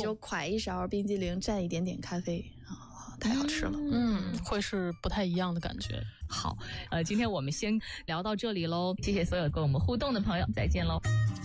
就㧟一勺冰激凌，蘸一点点咖啡太好吃了。 会是不太一样的感觉。 好，今天我们先聊到这里喽，谢谢所有跟我们互动的朋友，再见喽。